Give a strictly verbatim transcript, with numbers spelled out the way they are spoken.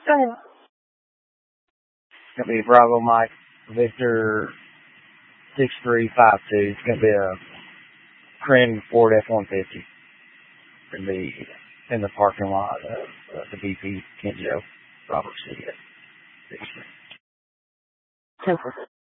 It's gonna be Bravo Mike Victor six three five two. It's gonna be a Cran Ford F one fifty. Gonna be in the parking lot of uh, the B P Kent Joe Robert City. Super.